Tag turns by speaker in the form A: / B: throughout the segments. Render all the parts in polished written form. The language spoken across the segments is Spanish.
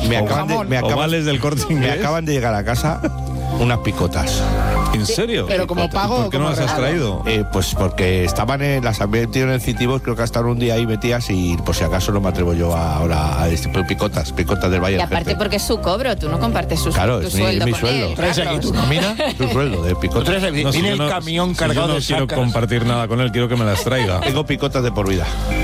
A: Ovales del Corte Inglés.
B: Me acaban de llegar a casa unas picotas.
A: ¿En serio?
C: Pero como pago.
A: ¿Por qué no las has traído?
B: Pues porque las había metido en el Citibos, creo que hasta un día ahí metidas y por si acaso no me atrevo yo ahora a distribuir picotas del Valle.
D: Y aparte porque es su cobro, tú no compartes tu sueldo
B: mi
D: con
B: sueldo.
D: él.
C: ¿Traes aquí tu nómina?
B: Tu sueldo de picotas.
C: Viene el camión cargado de
A: sacas. Yo no quiero compartir nada con él, quiero que me las traiga.
B: Tengo picotas de por vida.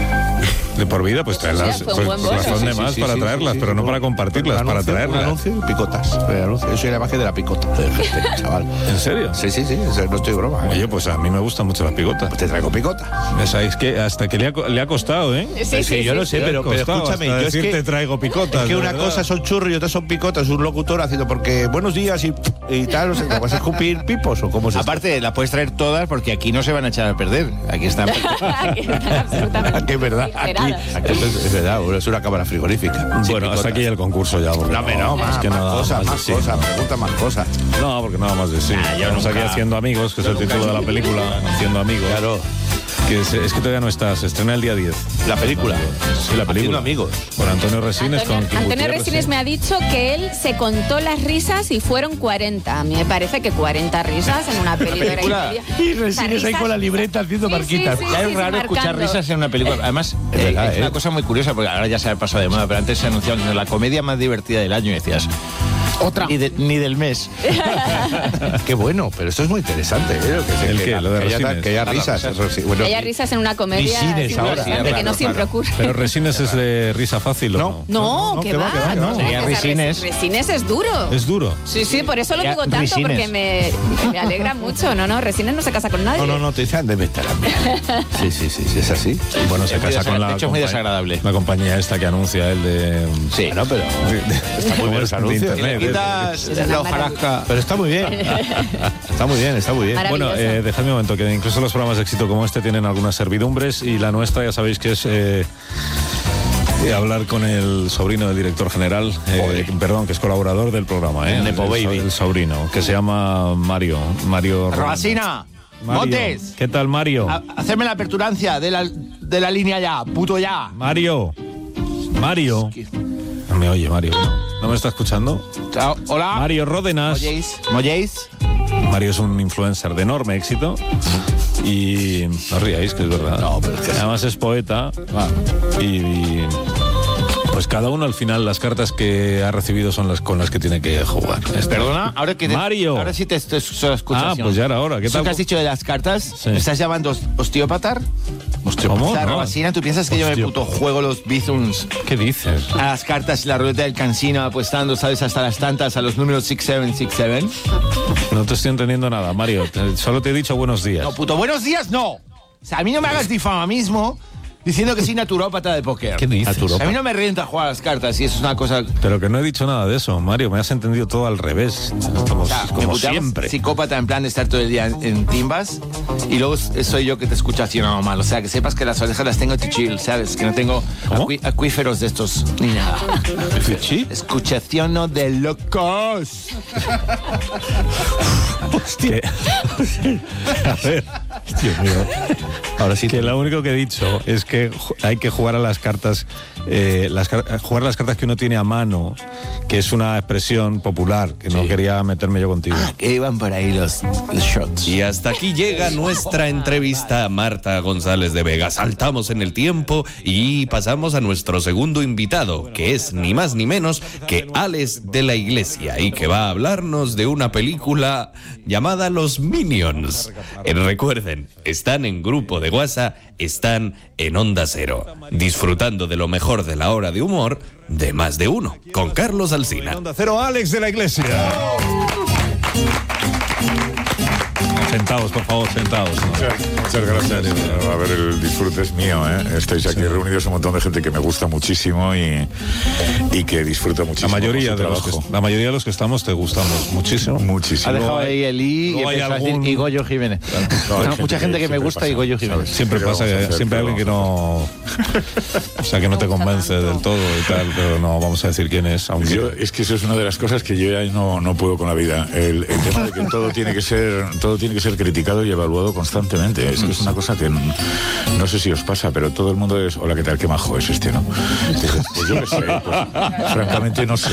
A: De por vida, pues traerlas. Pues razón de más para traerlas, pero no para compartirlas, para traerlas.
B: Un anuncio y picotas. Yo soy la imagen de la picota, chaval.
A: ¿En serio?
B: Sí, no estoy broma.
A: Oye, pues a mí me gustan mucho las picotas.
B: Pues te traigo picota.
A: Es que hasta que le ha costado, ¿eh?
D: Sí,
B: yo lo sé, pero escúchame, yo
A: es que te traigo picotas.
B: Es que una cosa son churros y otra son picotas. Un locutor haciendo porque buenos días y tal, no sé, ¿vas a escupir pipos o cómo se
C: Aparte, las puedes traer todas porque aquí no se van a echar a perder. Aquí están.
D: Aquí están absolutamente.
B: Aquí es verdad. Aquí es verdad, es una cámara frigorífica.
A: Bueno, hasta aquí el concurso ya.
B: Más cosas, pregunta más cosas.
A: No, porque nada más de sí. Estamos aquí Haciendo Amigos, que es el título de la película. Haciendo Amigos.
B: Claro.
A: Que es que todavía no está, se estrena el día 10.
B: La película.
A: Sí, la película.
B: Haciendo Amigos.
A: Con Antonio Resines.
D: Antonio Resines me ha dicho que él se contó las risas y fueron 40. A mí me parece que 40 risas en una película.
C: Y Resines ahí con la libreta haciendo marquitas.
D: Sí,
C: Ya es raro escuchar risas en una película. Además, es una cosa muy curiosa, porque ahora ya se ha pasado de moda, pero antes se anunciaba que la comedia más divertida del año y decías...
E: Otra.
C: Ni del mes.
B: Qué bueno, pero esto es muy interesante.
A: Lo de Resines.
B: Que haya risas.
D: Que haya risas en una comedia.
B: Resines ahora.
D: Que no siempre ocurre.
A: Pero Resines es de risa fácil, ¿o no?
D: No, que va.
C: Sería Resines.
D: Resines es duro.
A: ¿Es duro?
D: Sí, por eso lo digo tanto,
C: Resines.
D: porque me alegra mucho. No, Resines no se casa con nadie.
B: No, te dicen de estar. Sí, es así.
A: Bueno, se casa con la...
C: De hecho, es muy desagradable.
A: La compañía esta que anuncia el de...
C: Sí.
B: No, pero está muy bien ese anuncio.
A: Internet.
C: Quitas la hojarasca.
B: Pero está muy bien. Está muy bien.
A: Bueno, dejadme un momento, que incluso los programas de éxito como este tienen algunas servidumbres y la nuestra ya sabéis que es hablar con el sobrino del director general, que es colaborador del programa,
B: Nepo Baby.
A: El sobrino, que se llama Mario.
C: Rabasina, Montes.
A: ¿Qué tal, Mario?
C: Hacerme la aperturancia de la línea ya, puto ya.
A: Mario. No me oye, Mario. ¿No me está escuchando?
C: Chao. Hola.
A: Mario Ródenas.
C: ¿Molléis?
A: Mario es un influencer de enorme éxito y no ríais, que es verdad.
B: No, pero es que
A: además es poeta y pues cada uno al final las cartas que ha recibido son las con las que tiene que jugar.
C: Perdona,
A: Mario.
C: Ahora sí te estoy escuchando.
A: Pues ya era hora. ¿Qué
C: ¿Eso
A: tal?
C: que has dicho de las cartas?
A: Sí.
C: ¿Me estás llamando osteópata?
A: ¿Cómo?
C: O sea,
A: No.
C: Rabasina, ¿tú piensas que yo me puto juego los bizums
A: ¿Qué dices?
C: a las cartas y la ruleta del cansino apostando, sabes, hasta las tantas a los números 6767?
A: No te estoy entendiendo nada, Mario. Solo te he dicho buenos días.
C: No, puto, buenos días, no. O sea, a mí no me hagas difamamismo diciendo que soy naturópata de póker.
A: ¿Qué dices?
C: A mí no me renta jugar a las cartas y eso es una cosa...
A: Pero que no he dicho nada de eso, Mario. Me has entendido todo al revés. Estamos como siempre.
C: Psicópata en plan de estar todo el día en timbas y luego soy yo que te escucho así normal. O sea, que sepas que las orejas las tengo to chill, ¿sabes? Que no tengo acuíferos de estos ni nada.
A: ¿Sí?
C: Escuchación de locos.
A: Hostia. A ver. Dios mío. Ahora sí que lo único que he dicho es que hay que jugar a las cartas, jugar las cartas que uno tiene a mano, que es una expresión popular, que no quería meterme yo contigo.
C: Que iban por ahí los shots.
F: Y hasta aquí llega nuestra entrevista a Marta González de Vega. Saltamos en el tiempo y pasamos a nuestro segundo invitado, que es ni más ni menos que Alex de la Iglesia y que va a hablarnos de una película llamada Los Minions. Recuerden, están en grupo de WhatsApp, están en Onda Cero, disfrutando de lo mejor de la hora de humor de Más de Uno, con Carlos Alsina.
A: Onda Cero, Alex de la Iglesia. Sentados, por favor, sentados.
G: Muchas gracias. A ver, el disfrute es mío, ¿eh? Estáis aquí reunidos un montón de gente que me gusta muchísimo y que disfruta muchísimo.
A: La mayoría de los que estamos te gustamos muchísimo.
G: Muchísimo.
C: Ha dejado ahí el I y empezó a decir y Goyo Jiménez. Mucha gente que me gusta y Goyo Jiménez.
A: Siempre pasa, siempre hay alguien que no... O sea, que no te convence del todo y tal, pero no vamos a decir quién es. Aunque...
G: Es que eso es una de las cosas que yo ya no puedo con la vida. El tema de que todo tiene que ser criticado y evaluado constantemente. Es que es una cosa que no sé si os pasa, pero todo el mundo es, hola, ¿qué tal? Qué majo es este, ¿no? Entonces, pues yo qué sé, pues, francamente no sé.